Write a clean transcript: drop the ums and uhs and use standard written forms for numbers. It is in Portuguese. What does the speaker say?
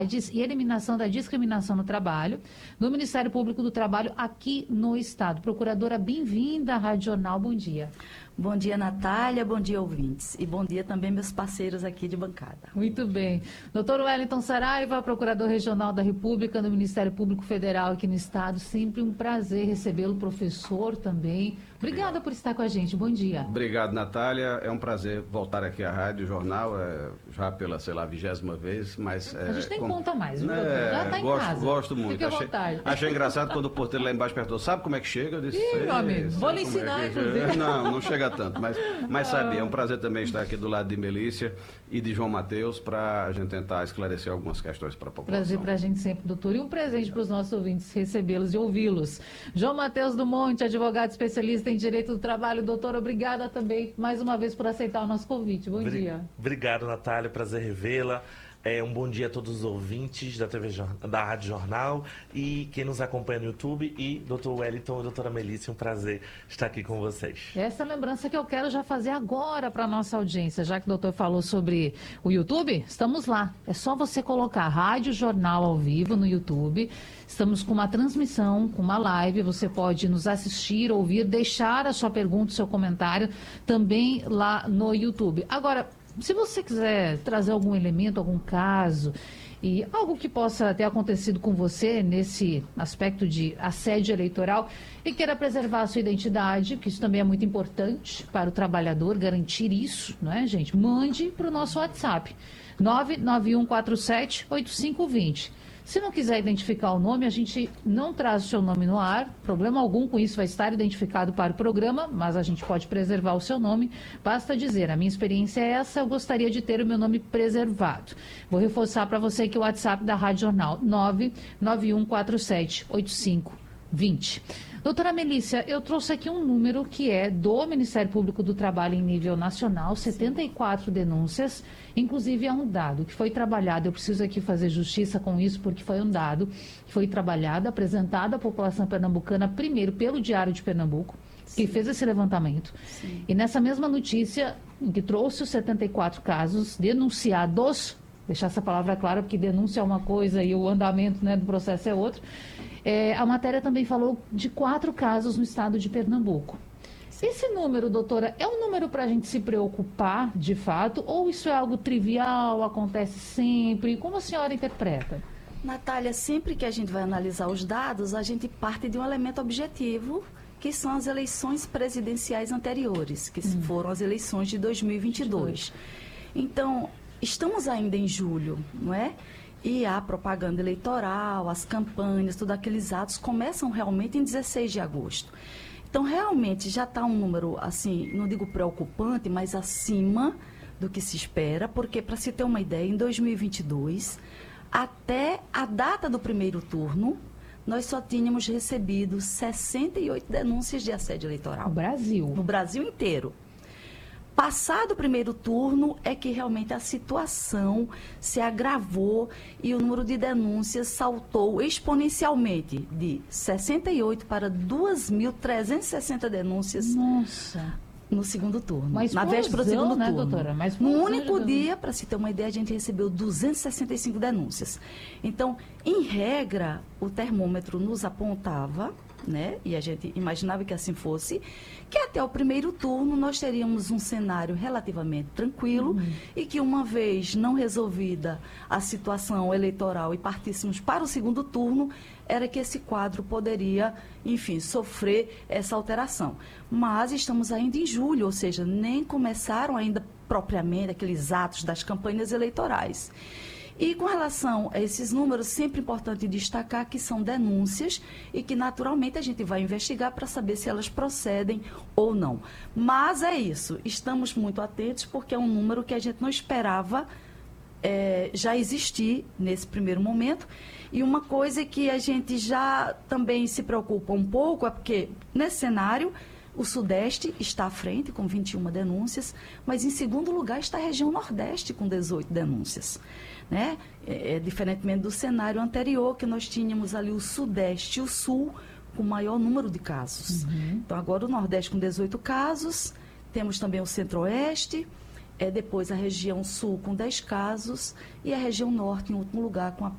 e eliminação da discriminação no trabalho, do Ministério Público do Trabalho aqui no Estado. Procuradora, bem-vinda à Rádio Jornal, bom dia. Bom dia, Natália, bom dia, ouvintes. E bom dia também meus parceiros aqui de bancada. Muito bem. Doutor Wellington Saraiva, Procurador Regional da República do Ministério Público Federal aqui no Estado. Sempre um prazer recebê-lo, professor também. Obrigada por estar com a gente, bom dia. Obrigado, Natália. É um prazer voltar aqui à Rádio Jornal, já pela, 20ª vez, mas... A gente nem conta mais, viu, doutor? Já está em casa. Gosto muito. Fique à vontade. Achei engraçado quando o porteiro lá embaixo perguntou, sabe como é que chega? Eu disse, meu amigo, vou lhe ensinar, inclusive. Não chega tanto, mas sabia, é um prazer também estar aqui do lado de Melícia e de João Mateus para a gente tentar esclarecer algumas questões para a população. Prazer para a gente sempre, doutor. E um presente para os nossos ouvintes recebê-los e ouvi-los. João Mateus do Monte, advogado especialista em Direito do Trabalho. Doutor, obrigada também mais uma vez por aceitar o nosso convite. Bom dia. Obrigado, Natália. Prazer revê-la. Um bom dia a todos os ouvintes da Rádio Jornal e quem nos acompanha no YouTube. E doutor Wellington e doutora Melícia, um prazer estar aqui com vocês. Essa é a lembrança que eu quero já fazer agora para a nossa audiência. Já que o doutor falou sobre o YouTube, estamos lá. É só você colocar Rádio Jornal ao vivo no YouTube. Estamos com uma transmissão, com uma live. Você pode nos assistir, ouvir, deixar a sua pergunta, o seu comentário também lá no YouTube. Agora, se você quiser trazer algum elemento, algum caso, e algo que possa ter acontecido com você nesse aspecto de assédio eleitoral e queira preservar a sua identidade, que isso também é muito importante para o trabalhador, garantir isso, não é, gente? Mande para o nosso WhatsApp, 991478520. Se não quiser identificar o nome, a gente não traz o seu nome no ar, problema algum com isso, vai estar identificado para o programa, mas a gente pode preservar o seu nome, basta dizer, a minha experiência é essa, eu gostaria de ter o meu nome preservado. Vou reforçar para você que o WhatsApp da Rádio Jornal, 991478520. Doutora Melícia, eu trouxe aqui um número que é do Ministério Público do Trabalho em nível nacional, 74 denúncias, inclusive é um dado que foi trabalhado, eu preciso aqui fazer justiça com isso, porque foi um dado que foi trabalhado, apresentado à população pernambucana, primeiro pelo Diário de Pernambuco, que fez esse levantamento. Sim. E nessa mesma notícia, em que trouxe os 74 casos denunciados, deixar essa palavra clara, porque denúncia é uma coisa e o andamento, né, do processo é outro, a matéria também falou de 4 casos no estado de Pernambuco. Esse número, doutora, é um número para a gente se preocupar de fato, ou isso é algo trivial, acontece sempre? Como a senhora interpreta? Natália, sempre que a gente vai analisar os dados, a gente parte de um elemento objetivo, que são as eleições presidenciais anteriores, que foram as eleições de 2022. Então, estamos ainda em julho, não é? E a propaganda eleitoral, as campanhas, todos aqueles atos começam realmente em 16 de agosto. Então, realmente, já está um número, assim, não digo preocupante, mas acima do que se espera, porque, para se ter uma ideia, em 2022, até a data do primeiro turno, nós só tínhamos recebido 68 denúncias de assédio eleitoral. No Brasil? No Brasil inteiro. Passado o primeiro turno é que realmente a situação se agravou e o número de denúncias saltou exponencialmente de 68 para 2.360 denúncias. Nossa. No segundo turno. Mas na véspera do segundo né, turno. doutora? Mas no único dia, para se ter uma ideia, a gente recebeu 265 denúncias. Então, em regra, o termômetro nos apontava, né, e a gente imaginava que assim fosse, que até o primeiro turno nós teríamos um cenário relativamente tranquilo e que, uma vez não resolvida a situação eleitoral e partíssemos para o segundo turno, era que esse quadro poderia, enfim, sofrer essa alteração. Mas estamos ainda em julho, ou seja, nem começaram ainda propriamente aqueles atos das campanhas eleitorais. E com relação a esses números, sempre importante destacar que são denúncias e que naturalmente a gente vai investigar para saber se elas procedem ou não. Mas é isso, estamos muito atentos porque é um número que a gente não esperava já existir nesse primeiro momento. E uma coisa que a gente já também se preocupa um pouco é porque nesse cenário o Sudeste está à frente com 21 denúncias, mas em segundo lugar está a região Nordeste com 18 denúncias. Né? Diferentemente do cenário anterior, que nós tínhamos ali o Sudeste e o Sul com maior número de casos. Então, agora o Nordeste com 18 casos, temos também o Centro-Oeste, depois a região Sul com 10 casos e a região Norte, em último lugar, com